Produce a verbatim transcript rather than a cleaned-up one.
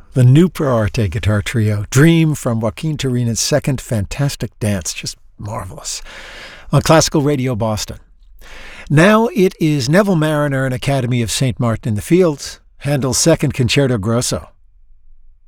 The new Per Arte guitar trio, Dream from Joaquin Turina's second Fantastic Dance, just marvelous, on Classical Radio Boston. Now it is Neville Marriner and Academy of Saint Martin in the Fields, Handel's second Concerto Grosso.